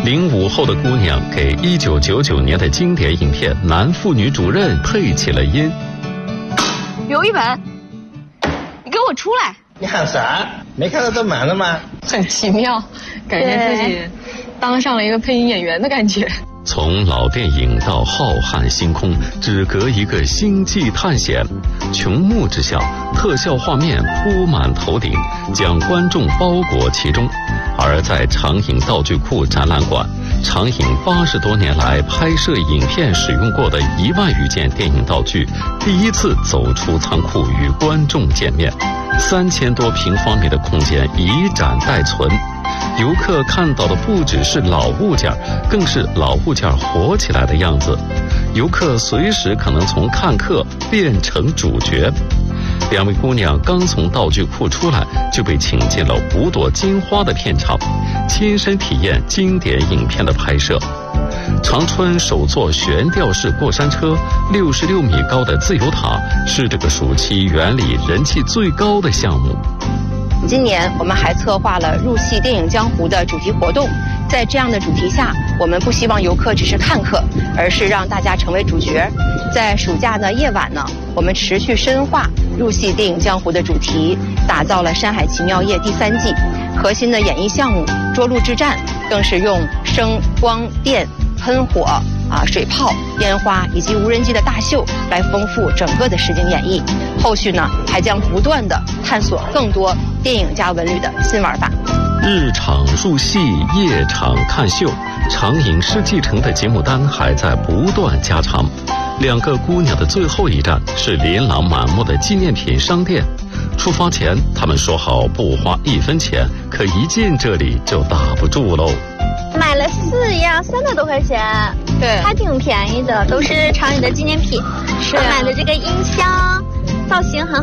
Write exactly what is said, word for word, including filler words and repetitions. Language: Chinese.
零五后的姑娘给一九九九年的经典影片《男妇女主任》配起了音。 有一本，你给我出来！ 你喊啥？没看到都满了吗？ 很奇妙，感觉自己当上了一个配音演员的感觉。 从老电影到浩瀚星空，只隔一个星际探险。穹幕之下，特效画面铺满头顶，将观众包裹其中。而在长影道具库展览馆，长影八十多年来拍摄影片使用过的一万余件电影道具，第一次走出仓库与观众见面。三千多平方米的空间以展代存。游客看到的不只是老物件，更是老物件活起来的样子。游客随时可能从看客变成主角。两位姑娘刚从道具库出来，就被请进了五朵金花的片场，亲身体验经典影片的拍摄。长春首座悬吊式过山车，六十六米高的自由塔，是这个暑期园里人气最高的项目。 今年我们还策划了入戏电影江湖的主题活动，在这样的主题下，我们不希望游客只是看客，而是让大家成为主角。在暑假的夜晚呢，我们持续深化入戏电影江湖的主题，打造了《山海奇妙夜》第三季。核心的演艺项目涿鹿之战，更是用声、光、电、喷火啊、水炮、烟花以及无人机的大秀来丰富整个的实景演绎。后续呢，还将不断的探索更多电影加文旅的新玩法。 日场入戏，夜场看秀，长影视继承的节目单还在不断加长。两个姑娘的最后一站是琳琅满目的纪念品商店。出发前，他们说好不花一分钱，可一进这里就打不住喽。 买了四样，三百多块钱， 对， 还挺便宜的，都是长影的纪念品。 是啊、买的这个音箱，造型很